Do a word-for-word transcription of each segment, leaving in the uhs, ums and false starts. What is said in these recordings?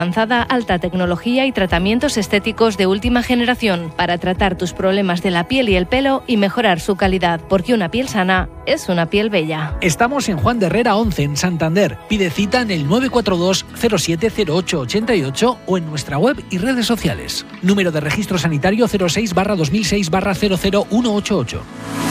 Avanzada, alta tecnología y tratamientos estéticos de última generación para tratar tus problemas de la piel y el pelo y mejorar su calidad, porque una piel sana es una piel bella. Estamos en Juan de Herrera once, en Santander. Pide cita en el nueve cuatro dos cero siete cero ocho ocho ocho o en nuestra web y redes sociales. Número de registro sanitario cero seis barra dos mil seis barra cero cero uno ocho ocho.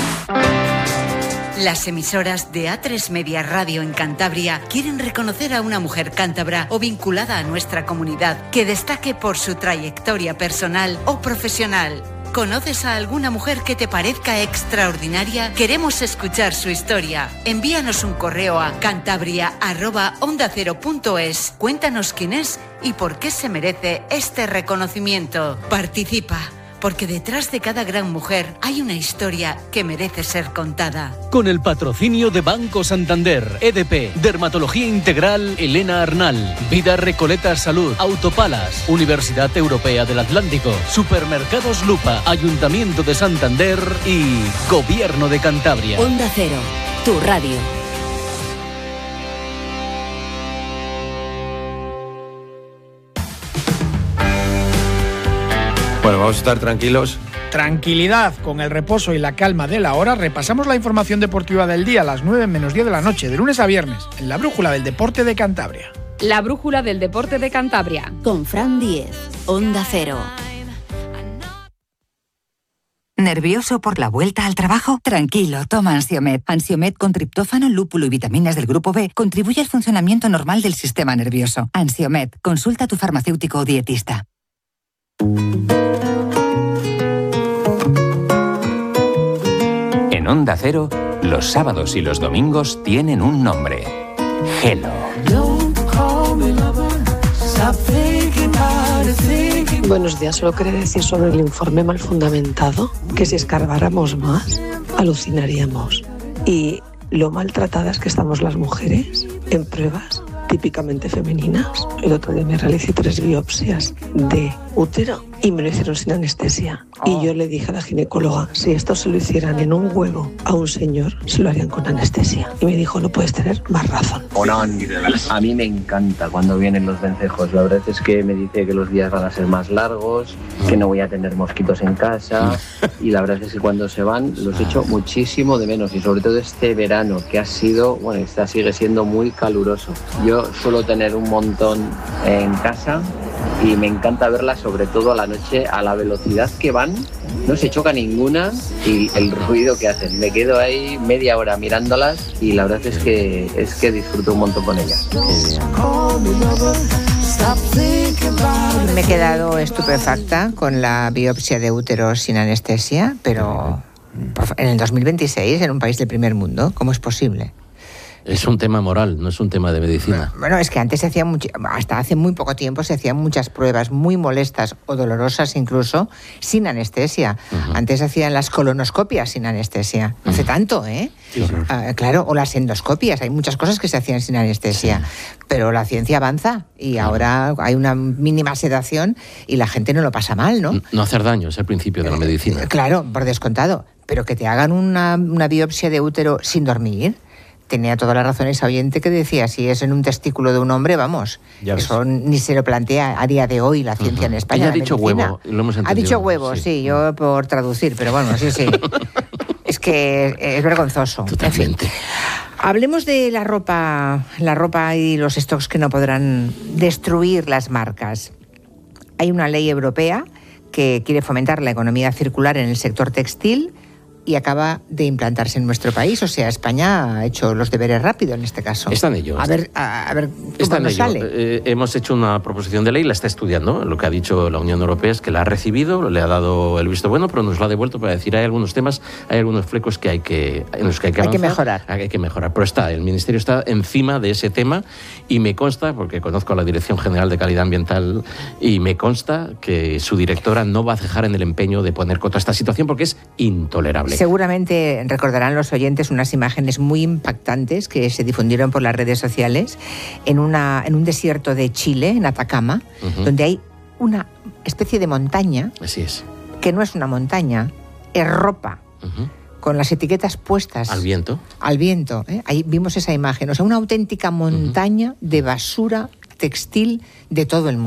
Las emisoras de A tres Media Radio en Cantabria quieren reconocer a una mujer cántabra o vinculada a nuestra comunidad que destaque por su trayectoria personal o profesional. ¿Conoces a alguna mujer que te parezca extraordinaria? Queremos escuchar su historia. Envíanos un correo a cantabria arroba onda cero punto es. Cuéntanos quién es y por qué se merece este reconocimiento. Participa, porque detrás de cada gran mujer hay una historia que merece ser contada. Con el patrocinio de Banco Santander, E D P, Dermatología Integral Elena Arnal, Vida Recoleta Salud, Autopalas, Universidad Europea del Atlántico, Supermercados Lupa, Ayuntamiento de Santander y Gobierno de Cantabria. Onda Cero, tu radio. Bueno, vamos a estar tranquilos. Tranquilidad, con el reposo y la calma de la hora, repasamos la información deportiva del día a las nueve menos diez de la noche, de lunes a viernes, en la Brújula del Deporte de Cantabria. La Brújula del Deporte de Cantabria. Con Fran Diez, Onda Cero. ¿Nervioso por la vuelta al trabajo? Tranquilo, toma Ansiomed. Ansiomed con triptófano, lúpulo y vitaminas del grupo B contribuye al funcionamiento normal del sistema nervioso. Ansiomed, consulta a tu farmacéutico o dietista. En Onda Cero, los sábados y los domingos tienen un nombre: Hello. Buenos días, solo quería decir sobre el informe mal fundamentado que si escarbáramos más, alucinaríamos. Y lo maltratadas que estamos las mujeres en pruebas típicamente femeninas. El otro día me realicé tres biopsias de útero y me lo hicieron sin anestesia. Oh. Y yo le dije a la ginecóloga, si esto se lo hicieran en un huevo a un señor, se lo harían con anestesia. Y me dijo, no puedes tener más razón. Onón. A mí me encanta cuando vienen los vencejos. La verdad es que me dice que los días van a ser más largos, que no voy a tener mosquitos en casa. Y la verdad es que cuando se van los echo muchísimo de menos. Y sobre todo este verano, que ha sido, bueno, esta sigue siendo muy caluroso. Yo suelo tener un montón en casa y me encanta verlas, sobre todo a la noche, a la velocidad que van. No se choca ninguna y el ruido que hacen. Me quedo ahí media hora mirándolas y la verdad es que es que disfruto un montón con ellas. Me he quedado estupefacta con la biopsia de útero sin anestesia, pero en el dos mil veintiséis, en un país del primer mundo, ¿cómo es posible? Es un tema moral, no es un tema de medicina. Bueno, es que antes se hacían much- hasta hace muy poco tiempo se hacían muchas pruebas muy molestas o dolorosas incluso sin anestesia. Uh-huh. Antes se hacían las colonoscopias sin anestesia. Uh-huh. Hace tanto, ¿eh? Sí, sí. Uh, claro, o las endoscopias. Hay muchas cosas que se hacían sin anestesia. Sí. Pero la ciencia avanza y uh-huh. ahora hay una mínima sedación y la gente no lo pasa mal, ¿no? No hacer daño es el principio de la medicina. Eh, claro, por descontado. Pero que te hagan una, una biopsia de útero sin dormir... Tenía toda la razón esa oyente que decía, si es en un testículo de un hombre, vamos, eso ni se lo plantea a día de hoy la ciencia uh-huh. en España. Ella ha dicho medicina. Huevo, lo hemos entendido. Ha dicho huevo, sí, sí yo por traducir, pero bueno, sí, sí. Es que es vergonzoso. Totalmente. En fin. Hablemos de la ropa, la ropa y los stocks que no podrán destruir las marcas. Hay una ley europea que quiere fomentar la economía circular en el sector textil y acaba de implantarse en nuestro país. O sea, España ha hecho los deberes rápido en este caso. Está en ello. A ver, a, a ver cómo nos sale. Eh, hemos hecho una proposición de ley, la está estudiando. Lo que ha dicho la Unión Europea es que la ha recibido, le ha dado el visto bueno, pero nos lo ha devuelto para decir hay algunos temas, hay algunos flecos que hay que, en los que hay que avanzar. Hay que mejorar. Hay que mejorar. Pero está, el Ministerio está encima de ese tema y me consta, porque conozco a la Dirección General de Calidad Ambiental, y me consta que su directora no va a cejar en el empeño de poner coto a esta situación porque es intolerable. Seguramente recordarán los oyentes unas imágenes muy impactantes que se difundieron por las redes sociales en, una, en un desierto de Chile, en Atacama, uh-huh. donde hay una especie de montaña. Así es. Que no es una montaña, es ropa. Uh-huh. Con las etiquetas puestas. Al viento. Al viento. ¿eh? Ahí vimos esa imagen. O sea, una auténtica montaña uh-huh. de basura textil de todo el mundo.